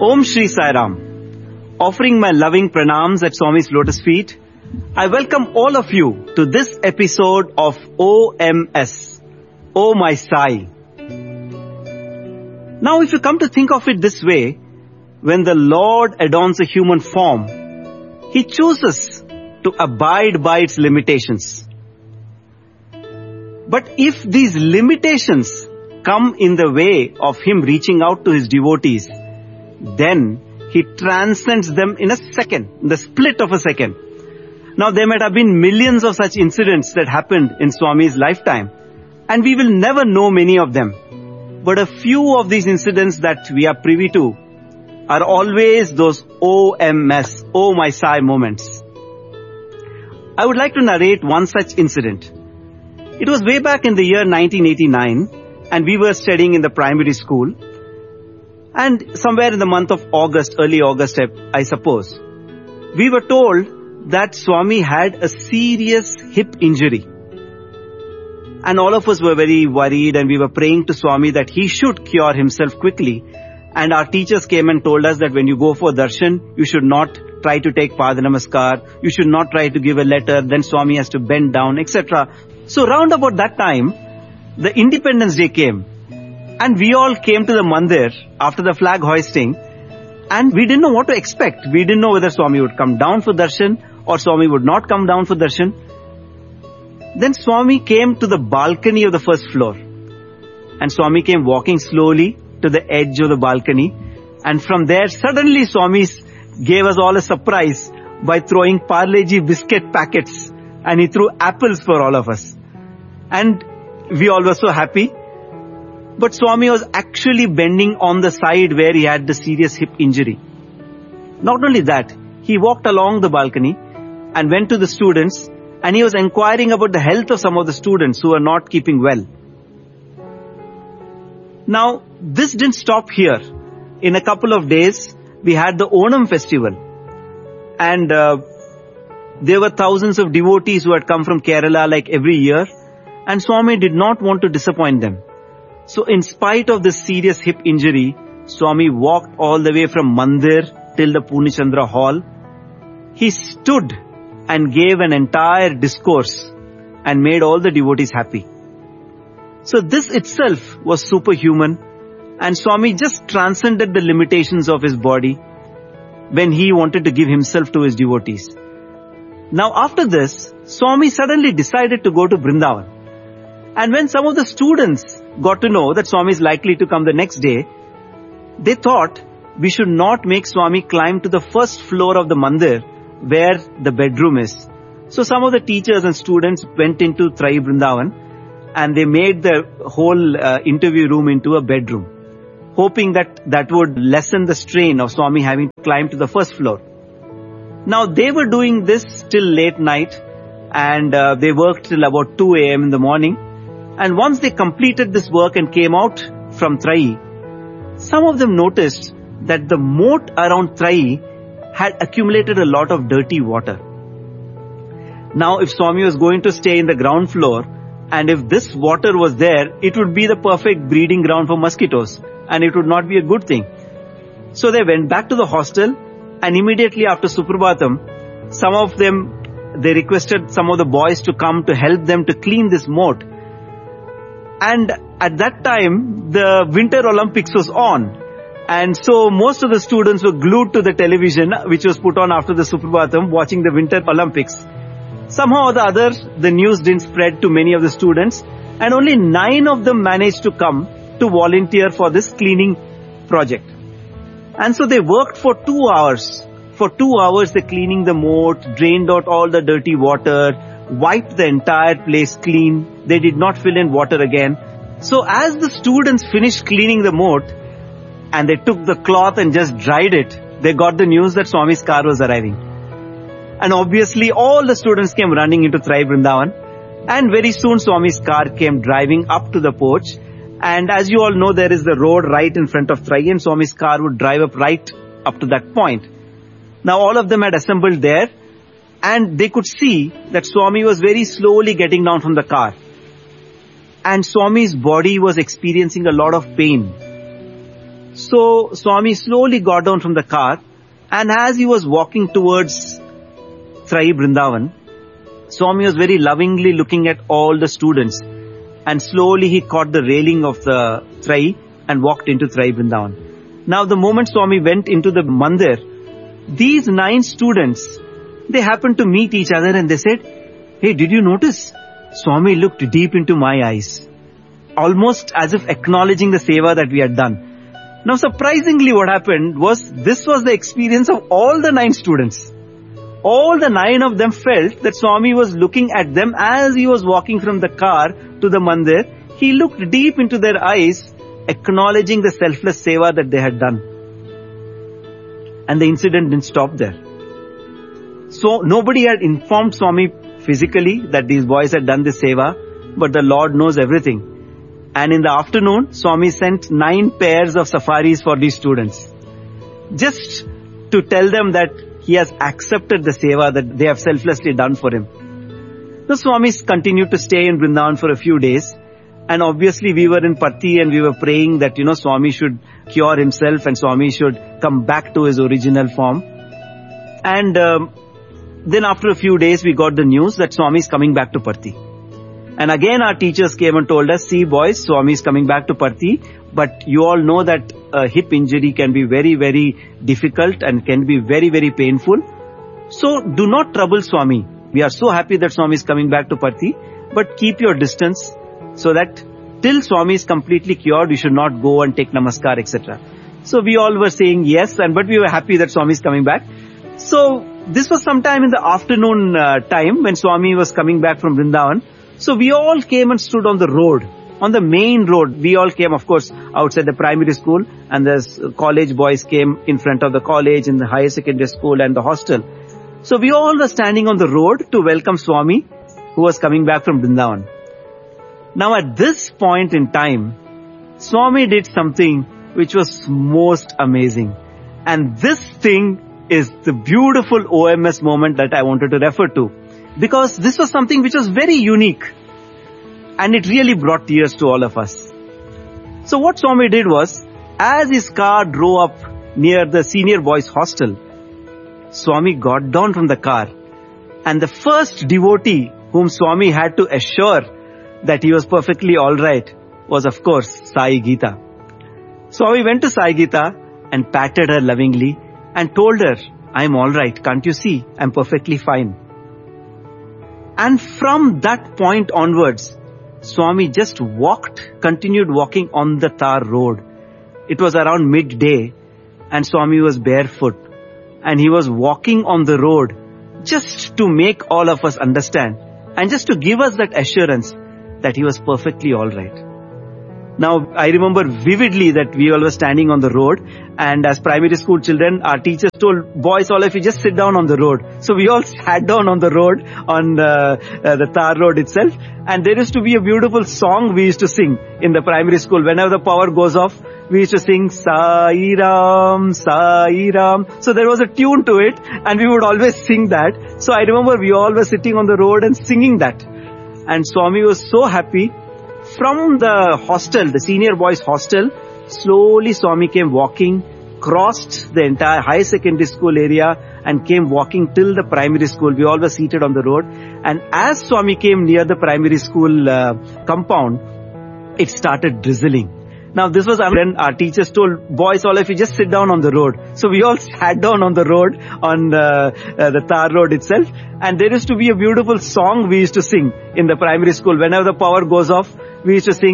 Om Shri Sai Ram. Offering my loving pranams at Swami's lotus feet, I welcome all of you to this episode of OMS, Oh My Sai. Now if you come to think of it this way, when the Lord adorns a human form, He chooses to abide by its limitations. But if these limitations come in the way of Him reaching out to His devotees, then He transcends them in a second, in the split of a second. Now there might have been millions of such incidents that happened in Swami's lifetime, and we will never know many of them. But a few of these incidents that we are privy to are always those OMS, Oh My Sai moments. I would like to narrate one such incident. It was way back in the year 1989, and we were studying in the primary school. And somewhere in the month of August, early August, I suppose, we were told that Swami had a serious hip injury. And all of us were very worried, and we were praying to Swami that he should cure himself quickly. And our teachers came and told us that when you go for darshan, you should not try to take Padanamaskar, you should not try to give a letter, then Swami has to bend down, etc. So round about that time, the Independence Day came. And we all came to the mandir after the flag hoisting, and we didn't know what to expect. We didn't know whether Swami would come down for darshan or Swami would not come down for darshan. Then Swami came to the balcony of the first floor. And Swami came walking slowly to the edge of the balcony. And from there, suddenly Swami gave us all a surprise by throwing Parle-G biscuit packets. And he threw apples for all of us. And we all were so happy. But Swami was actually bending on the side where he had the serious hip injury. Not only that, he walked along the balcony and went to the students, and he was inquiring about the health of some of the students who were not keeping well. Now, this didn't stop here. In a couple of days, we had the Onam festival. And there were thousands of devotees who had come from Kerala like every year. And Swami did not want to disappoint them. So in spite of this serious hip injury, Swami walked all the way from Mandir till the Purnachandra hall. He stood and gave an entire discourse and made all the devotees happy. So this itself was superhuman, and Swami just transcended the limitations of his body when he wanted to give himself to his devotees. Now after this, Swami suddenly decided to go to Vrindavan. And when some of the students got to know that Swami is likely to come the next day, they thought we should not make Swami climb to the first floor of the mandir where the bedroom is. So some of the teachers and students went into Trai Vrindavan and they made the whole interview room into a bedroom, hoping that would lessen the strain of Swami having to climb to the first floor. Now they were doing this till late night, and they worked till about 2 a.m. in the morning. And once they completed this work and came out from Trai, some of them noticed that the moat around Trai had accumulated a lot of dirty water. Now if Swami was going to stay in the ground floor, and if this water was there, it would be the perfect breeding ground for mosquitoes, and it would not be a good thing. So they went back to the hostel, and immediately after Suprabhatam, some of them, they requested some of the boys to come to help them to clean this moat. And at that time, the Winter Olympics was on. And so most of the students were glued to the television, which was put on after the Suprabhatam, watching the Winter Olympics. Somehow or the other, the news didn't spread to many of the students, and only 9 of them managed to come to volunteer for this cleaning project. And so they worked for 2 hours. For 2 hours, they cleaning the moat, drained out all the dirty water, wiped the entire place clean. They did not fill in water again. So as the students finished cleaning the moat, and they took the cloth and just dried it, they got the news that Swami's car was arriving. And obviously all the students came running into Trai Vrindavan, and very soon Swami's car came driving up to the porch. And as you all know, there is the road right in front of Trai, and Swami's car would drive up right up to that point. Now all of them had assembled there, and they could see that Swami was very slowly getting down from the car. And Swami's body was experiencing a lot of pain. So Swami slowly got down from the car, and as he was walking towards Trai Vrindavan, Swami was very lovingly looking at all the students, and slowly he caught the railing of the Trai and walked into Trai Vrindavan. Now the moment Swami went into the mandir, these 9 students, they happened to meet each other and they said, "Hey, did you notice? Swami looked deep into my eyes," almost as if acknowledging the seva that we had done. Now surprisingly what happened was, this was the experience of all the 9 students. All the 9 of them felt that Swami was looking at them as he was walking from the car to the mandir. He looked deep into their eyes, acknowledging the selfless seva that they had done. And the incident didn't stop there. So nobody had informed Swami physically that these boys had done this seva, but the Lord knows everything. And in the afternoon, Swami sent 9 pairs of safaris for these students, just to tell them that he has accepted the seva that they have selflessly done for him. The Swamis continued to stay in Vrindavan for a few days, and obviously we were in Patti and we were praying that, Swami should cure himself and Swami should come back to his original form. And then after a few days we got the news that Swami is coming back to Patti. And again our teachers came and told us, "See boys, Swami is coming back to Patti, but you all know that a hip injury can be very, very difficult and can be very, very painful. So do not trouble Swami. We are so happy that Swami is coming back to Patti, but keep your distance so that till Swami is completely cured, you should not go and take namaskar, etc." So we all were saying yes, but we were happy that Swami is coming back. So this was sometime in the afternoon time when Swami was coming back from Vrindavan. So we all came and stood on the road, on the main road. We all came, of course, outside the primary school, and the college boys came in front of the college and the higher secondary school and the hostel. So we all were standing on the road to welcome Swami, who was coming back from Vrindavan. Now at this point in time, Swami did something which was most amazing. And this thing is the beautiful OMS moment that I wanted to refer to. Because this was something which was very unique. And it really brought tears to all of us. So what Swami did was, as his car drove up near the senior boys hostel, Swami got down from the car. And the first devotee whom Swami had to assure that he was perfectly alright was, of course, Sai Geeta. Swami went to Sai Geeta and patted her lovingly and told her, "I'm alright, can't you see? I'm perfectly fine." And from that point onwards, Swami just continued walking on the tar road. It was around midday and Swami was barefoot and he was walking on the road just to make all of us understand and just to give us that assurance that he was perfectly alright. Now, I remember vividly that we all were standing on the road, and as primary school children, our teachers told, "Boys, all of you just sit down on the road." So we all sat down on the road, on the tar road itself, and there used to be a beautiful song we used to sing in the primary school. Whenever the power goes off, we used to sing, "Sai Ram, Sai Ram." So there was a tune to it, and we would always sing that. So I remember we all were sitting on the road and singing that. And Swami was so happy. From the hostel, the senior boys hostel, slowly Swami came walking, crossed the entire high secondary school area and came walking till the primary school. We all were seated on the road. And as Swami came near the primary school compound, it started drizzling. Now this was when our teachers told, "Boys, all of you just sit down on the road." So we all sat down on the road, on the tar road itself. And there used to be a beautiful song we used to sing in the primary school. Whenever the power goes off, we used to sing,